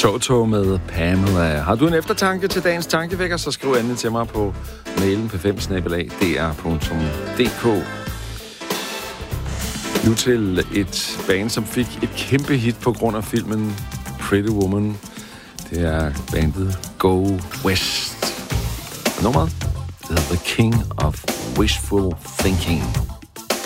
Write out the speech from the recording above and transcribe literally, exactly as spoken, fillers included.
Toto med Pamela. Har du en eftertanke til dagens tankevækker, så skriv endelig til mig på mailen p fem snabel-a d r punktum d k. Nu til et band, som fik et kæmpe hit på grund af filmen Pretty Woman. Det er bandet Go West. Nummeret hedder The King of Wishful Thinking.